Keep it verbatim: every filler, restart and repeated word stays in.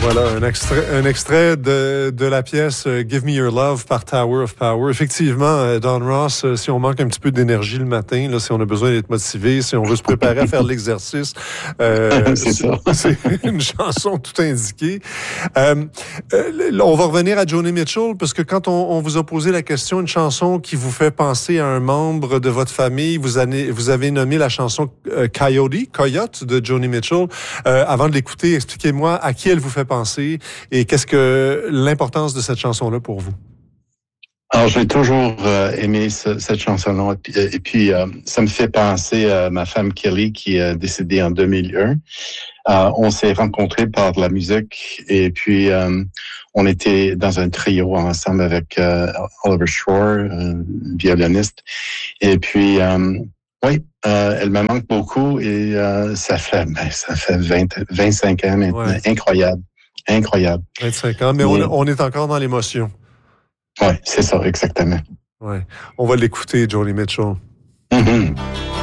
Voilà, un extrait, un extrait de, de la pièce Give Me Your Love par Tower of Power. Effectivement, Don Ross, si on manque un petit peu d'énergie le matin, là, si on a besoin d'être motivé, si on veut se préparer à faire l'exercice, euh, c'est, c'est, c'est une chanson tout indiquée. Euh, euh, on va revenir à Joni Mitchell, parce que quand on, on vous a posé la question, une chanson qui vous fait penser à un membre de votre famille, vous avez, vous avez nommé la chanson euh, Coyote, Coyote de Joni Mitchell. Euh, avant de l'écouter, expliquez-moi à qui elle vous fait penser et qu'est-ce que l'importance de cette chanson-là pour vous? Alors, j'ai toujours euh, aimé ce, cette chanson-là. Et puis, et puis euh, ça me fait penser à ma femme Kelly qui est décédée en deux mille un. Euh, on s'est rencontrés par de la musique et puis euh, on était dans un trio ensemble avec euh, Oliver Shore, un violoniste. Et puis, euh, oui, euh, elle me manque beaucoup et euh, ça fait ben, ça fait vingt, vingt-cinq ans maintenant. Ouais. Incroyable. Incroyable. vingt-cinq ans, mais, mais... On, on est encore dans l'émotion. Oui, c'est ça, exactement. Ouais. On va l'écouter, Joni Mitchell. Mm-hmm.